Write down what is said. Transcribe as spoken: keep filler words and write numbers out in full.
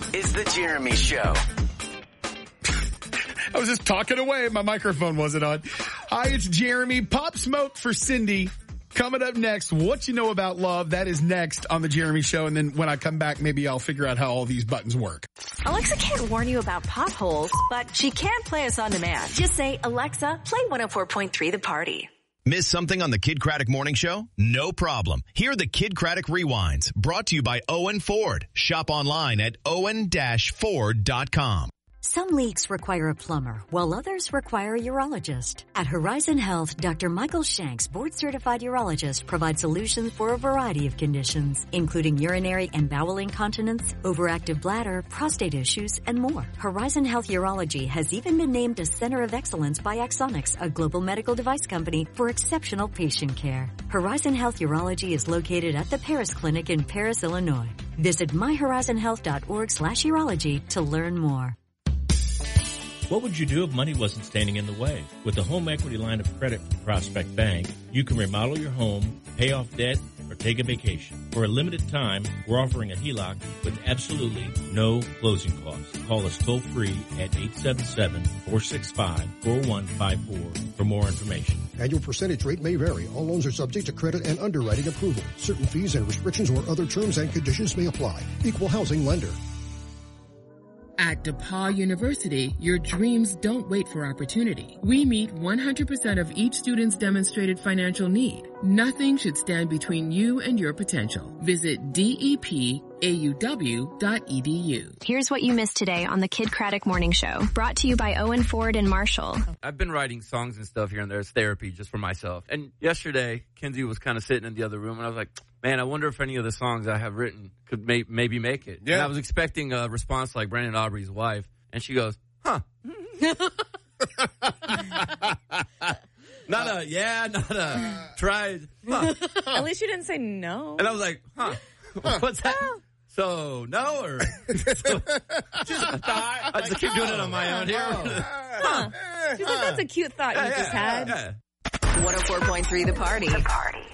is The Jeremy Show. I was just talking away. My microphone wasn't on. Hi, it's Jeremy. Pop Smoke for Cindy. Coming up next, what you know about love. That is next on The Jeremy Show. And then when I come back, maybe I'll figure out how all these buttons work. Alexa can't warn you about potholes, but she can play us on demand. Just say, Alexa, play one oh four point three The Party. Miss something on the Kid Craddock Morning Show? No problem. Hear the Kid Craddock Rewinds, brought to you by Owen Ford. Shop online at owen dash ford dot com. Some leaks require a plumber, while others require a urologist. At Horizon Health, Doctor Michael Shanks, board-certified urologist, provides solutions for a variety of conditions, including urinary and bowel incontinence, overactive bladder, prostate issues, and more. Horizon Health Urology has even been named a Center of Excellence by Axonics, a global medical device company, for exceptional patient care. Horizon Health Urology is located at the Paris Clinic in Paris, Illinois. Visit my horizon health dot org slash urology to learn more. What would you do if money wasn't standing in the way? With the home equity line of credit from Prospect Bank, you can remodel your home, pay off debt, or take a vacation. For a limited time, we're offering a H E L O C with absolutely no closing costs. Call us toll free at eight seven seven, four six five, four one five four for more information. Annual percentage rate may vary. All loans are subject to credit and underwriting approval. Certain fees and restrictions or other terms and conditions may apply. Equal housing lender. At DePaul University, your dreams don't wait for opportunity. We meet one hundred percent of each student's demonstrated financial need. Nothing should stand between you and your potential. Visit D E P A U W dot E D U. Here's what you missed today on the Kid Craddock Morning Show, brought to you by Owen Ford and Marshall. I've been writing songs and stuff here and there. It's therapy just for myself. And yesterday, Kenzie was kind of sitting in the other room, and I was like, man, I wonder if any of the songs I have written could may- maybe make it. Yeah. And I was expecting a response like Brandon Aubrey's wife, and she goes, huh. Not a, yeah, not a, tried. Huh. At least you didn't say no. And I was like, huh, what's that? So, no, or? Just a thought. I just keep doing it on my own here. Huh. She's like, that's a cute thought yeah, you yeah, just had. Yeah, yeah. one oh four point three The Party. The Party.